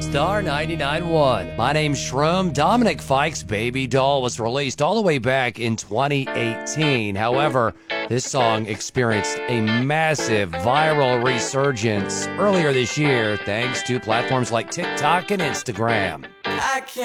Star 99.1. My name's Shroom. Dominic Fike's Baby Doll was released all the way back in 2018. However, this song experienced a massive viral resurgence earlier this year thanks to platforms like TikTok and Instagram. I can't